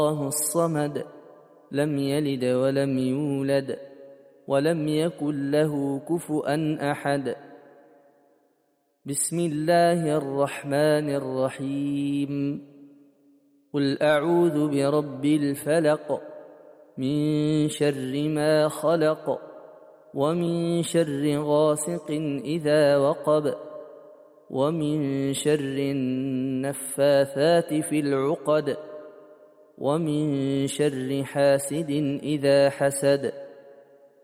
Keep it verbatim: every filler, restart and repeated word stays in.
الله الصمد لم يلد ولم يولد ولم يكن له كفؤا أحد. بسم الله الرحمن الرحيم. قل أعوذ برب الفلق من شر ما خلق ومن شر غاسق إذا وقب ومن شر النفاثات في العقد ومن شر حاسد إذا حسد.